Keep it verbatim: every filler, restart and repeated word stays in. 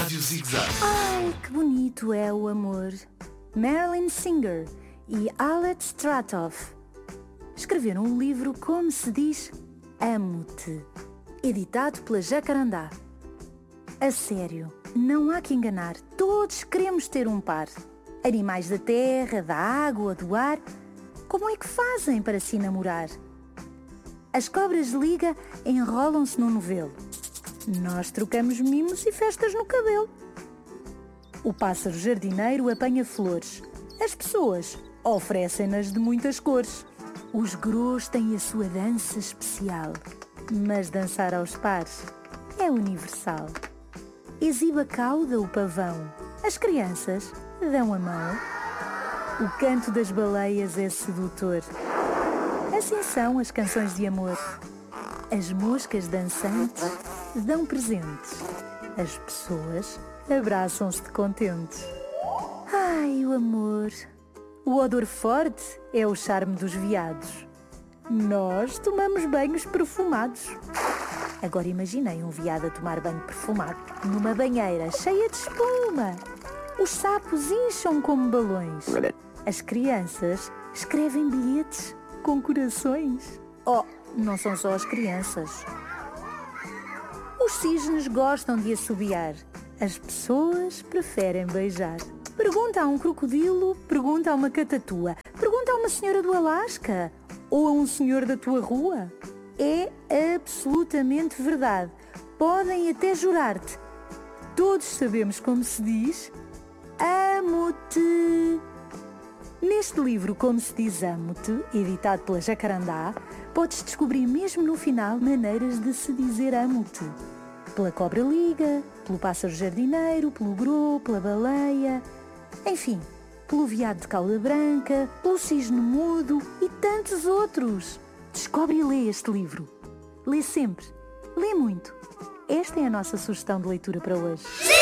Rádio Zig-Zag. Ai, que bonito é o amor. Marilyn Singer e Alex Stratoff escreveram um livro Como se diz Amo-te, editado pela Jacarandá. A sério, não há que enganar, todos queremos ter um par. Animais da terra, da água, do ar. Como é que fazem para se namorar? As cobras de liga enrolam-se no novelo. Nós trocamos mimos e festas no cabelo. O pássaro jardineiro apanha flores. As pessoas oferecem-nas de muitas cores. Os grôs têm a sua dança especial, mas dançar aos pares é universal. Exibe a cauda o pavão. As crianças dão a mão. O canto das baleias é sedutor. Assim são as canções de amor. As moscas dançantes dão presentes. As pessoas abraçam-se de contentes. Ai, o amor. O odor forte é o charme dos veados. Nós tomamos banhos perfumados. Agora imaginei um veado a tomar banho perfumado numa banheira cheia de espuma. Os sapos incham como balões. As crianças escrevem bilhetes com corações. Oh, não são só as crianças. Os cisnes gostam de assobiar. As pessoas preferem beijar. Pergunta a um crocodilo, pergunta a uma catatua, pergunta a uma senhora do Alasca ou a um senhor da tua rua. É absolutamente verdade. Podem até jurar-te. Todos sabemos como se diz amo-te. Neste livro Como se diz amo-te, editado pela Jacarandá, podes descobrir mesmo no final maneiras de se dizer amo-te. Pela cobra liga, pelo pássaro jardineiro, pelo grô, pela baleia, enfim, pelo veado de cauda branca, pelo cisne mudo e tantos outros. Descobre e lê este livro. Lê sempre. Lê muito. Esta é a nossa sugestão de leitura para hoje.